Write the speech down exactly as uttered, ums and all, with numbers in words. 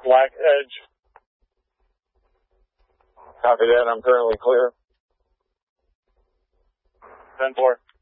Black Edge. Copy that. I'm currently clear. ten four.